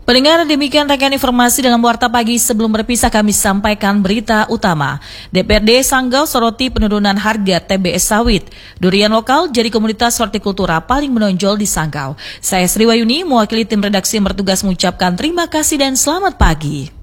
Pendengar, demikian rangkaian informasi dalam Warta Pagi. Sebelum berpisah kami sampaikan berita utama. DPRD Sanggau soroti penurunan harga TBS sawit. Durian lokal jadi komoditas hortikultura paling menonjol di Sanggau. Saya Sri Wayuni, mewakili tim redaksi yang bertugas mengucapkan terima kasih dan selamat pagi.